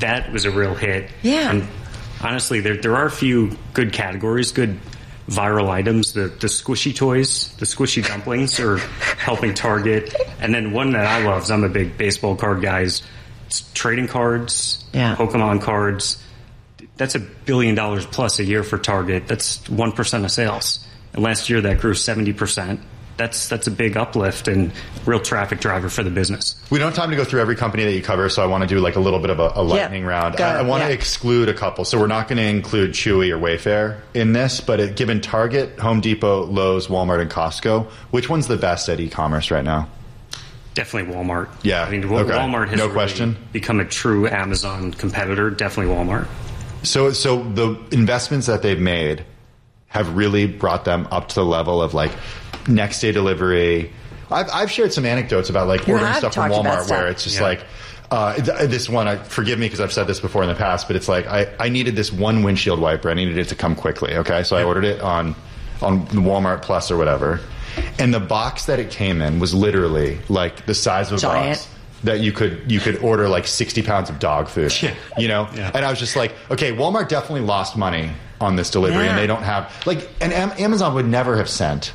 that was a real hit. Yeah. And honestly, there are a few good categories, good viral items. The squishy toys, the squishy dumplings are helping Target. And then one that I love, I'm a big baseball card guy, is trading cards, Pokemon cards. That's $1 billion plus a year for Target. That's 1% of sales. And last year that grew 70%. That's a big uplift and real traffic driver for the business. We don't have time to go through every company that you cover, so I want to do like a little bit of a lightning round. I want to exclude a couple. So we're not going to include Chewy or Wayfair in this, but given Target, Home Depot, Lowe's, Walmart, and Costco, which one's the best at e-commerce right now? Definitely Walmart. Yeah. I mean, Walmart has really become a true Amazon competitor. Definitely Walmart. So the investments that they've made have really brought them up to the level of like next day delivery. I've shared some anecdotes about like ordering stuff from Walmart where it's just like this one. Forgive me because I've said this before in the past, but it's like I needed this one windshield wiper. I needed it to come quickly. Okay, so I ordered it on Walmart Plus or whatever, and the box that it came in was literally like the size of a box that you could order like 60 pounds of dog food. You know, and I was just like, okay, Walmart definitely lost money on this delivery, and they don't have and Amazon would never have sent.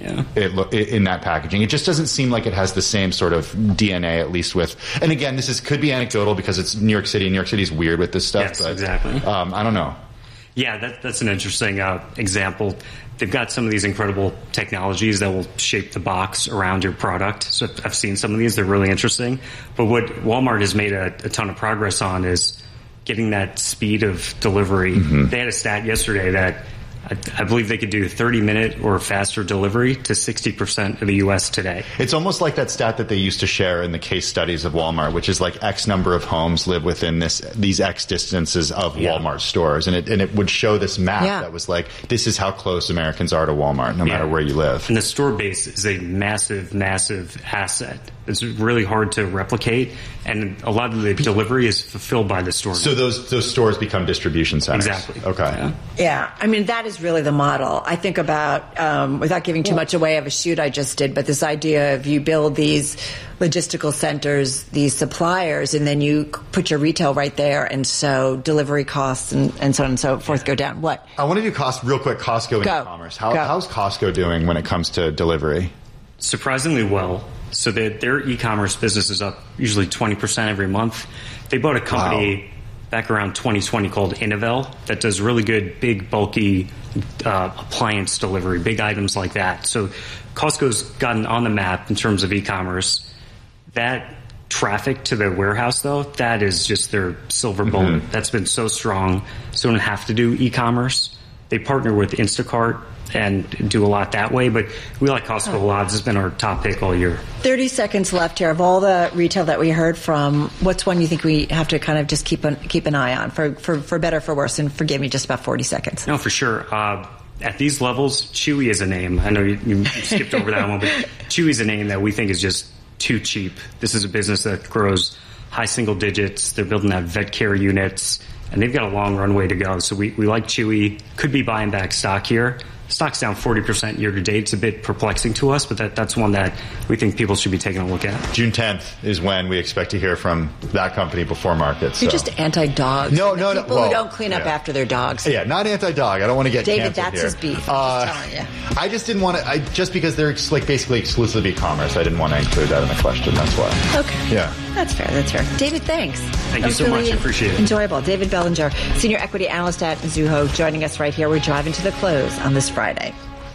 In that packaging. It just doesn't seem like it has the same sort of DNA, at least with, and again, could be anecdotal because it's New York City. New York City's weird with this stuff. Yes, but, exactly. I don't know. Yeah, that's an interesting example. They've got some of these incredible technologies that will shape the box around your product. So I've seen some of these. They're really interesting. But what Walmart has made a ton of progress on is getting that speed of delivery. They had a stat yesterday that I believe they could do 30-minute or faster delivery to 60% of the U.S. today. It's almost like that stat that they used to share in the case studies of Walmart, which is like X number of homes live within these X distances of Walmart stores. And it would show this map that was like, this is how close Americans are to Walmart, no matter where you live. And the store base is a massive, massive asset. It's really hard to replicate. And a lot of the delivery is fulfilled by the store. So those stores become distribution centers. Exactly. Okay. Yeah. I mean, that is really the model. I think about, without giving too much away of a shoot I just did, but this idea of you build these logistical centers, these suppliers, and then you put your retail right there. And so delivery costs and so on and so forth go down. What? I want to do real quick, Costco and e-commerce. How's Costco doing when it comes to delivery? Surprisingly well. So their e-commerce business is up usually 20% every month. They bought a company back around 2020 called Innovel that does really good, big, bulky appliance delivery, big items like that. So Costco's gotten on the map in terms of e-commerce. That traffic to the warehouse, though, that is just their silver bullet. That's been so strong. So they don't have to do e-commerce. They partner with Instacart and do a lot that way, but we like Costco a lot. This has been our top pick all year. 30 seconds left here. Of all the retail that we heard from, what's one you think we have to kind of just keep an eye on for better, for worse? And forgive me, just about 40 seconds. No, for sure. At these levels, Chewy is a name. I know you skipped over that one, but Chewy is a name that we think is just too cheap. This is a business that grows high single digits. They're building out vet care units, and they've got a long runway to go. So we like Chewy. Could be buying back stock here. Stock's down 40% year to date. It's a bit perplexing to us, but that's one that we think people should be taking a look at. June 10th is when we expect to hear from that company before market. You're just anti-dogs. No. People who don't clean up after their dogs. Yeah, not anti-dog. I don't want to get David, canceled that's here. his beef. I'm just telling you. I just didn't want to. Just because they're like basically exclusive e-commerce, I didn't want to include that in the question. That's why. Okay. Yeah. That's fair. David, thanks. Thank you so much. I appreciate it. Enjoyable. David Bellinger, Senior Equity Analyst at Mizuho, joining us right here. We're driving to the close on this Friday.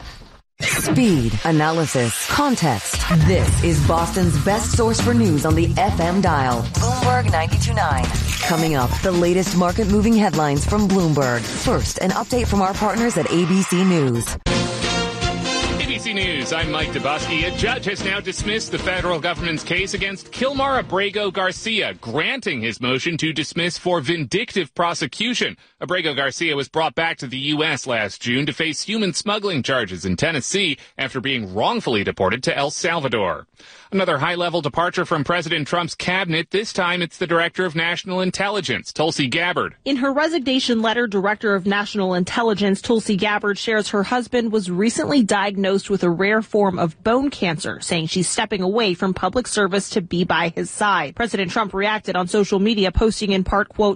Speed, analysis, context. This is Boston's best source for news on the FM dial. Bloomberg 92.9. Coming up, the latest market-moving headlines from Bloomberg. First, an update from our partners at ABC News. ABC News, I'm Mike Dubosky. A judge has now dismissed the federal government's case against Kilmar Abrego Garcia, granting his motion to dismiss for vindictive prosecution. Abrego Garcia was brought back to the U.S. last June to face human smuggling charges in Tennessee after being wrongfully deported to El Salvador. Another high-level departure from President Trump's cabinet. This time it's the Director of National Intelligence, Tulsi Gabbard. In her resignation letter, Director of National Intelligence Tulsi Gabbard shares her husband was recently diagnosed with a rare form of bone cancer, saying she's stepping away from public service to be by his side. President Trump reacted on social media, posting in part, quote,